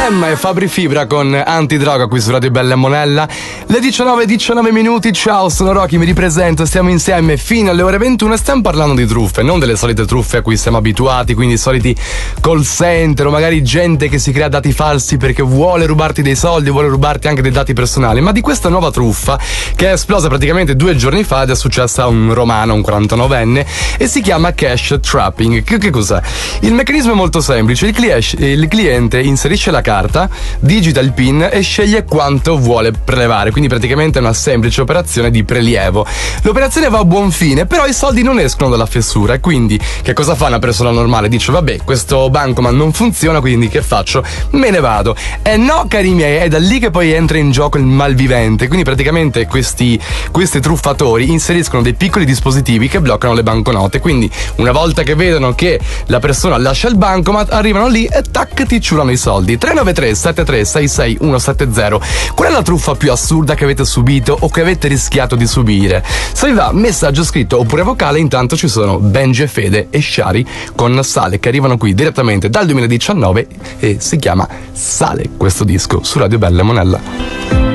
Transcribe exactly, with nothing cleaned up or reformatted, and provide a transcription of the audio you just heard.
Emma e Fabri Fibra con Antidroga qui su Radio Bella e Monella. Le diciannove e diciannove minuti, ciao, sono Rocky, mi ripresento, stiamo insieme fino alle ore ventuno e stiamo parlando di truffe, non delle solite truffe a cui siamo abituati, quindi i soliti call center o magari gente che si crea dati falsi perché vuole rubarti dei soldi, vuole rubarti anche dei dati personali, ma di questa nuova truffa che è esplosa praticamente due giorni fa ed è successa a un romano, un quarantanovenne, e si chiama cash trapping. Che, che cos'è? Il meccanismo è molto semplice, il, cli- il cliente inserisce la carta, digita il PIN e sceglie quanto vuole prelevare, quindi praticamente è una semplice operazione di prelievo. L'operazione va a buon fine, però i soldi non escono dalla fessura e quindi che cosa fa una persona normale? Dice vabbè, questo bancomat non funziona, quindi che faccio? Me ne vado. E no, cari miei, è da lì che poi entra in gioco il malvivente, quindi praticamente questi, questi truffatori inseriscono dei piccoli dispositivi che bloccano le banconote, quindi una volta che vedono che la persona lascia il bancomat arrivano lì e tac, ti ciulano i soldi. tre nove tre sette tre sei sei uno sette zero. Qual è la truffa più assurda che avete subito o che avete rischiato di subire? Se vi va, messaggio scritto oppure vocale. Intanto ci sono Benji e Fede e Shari con Sale che arrivano qui direttamente dal duemiladiciannove e si chiama Sale questo disco su Radio Bella e Monella.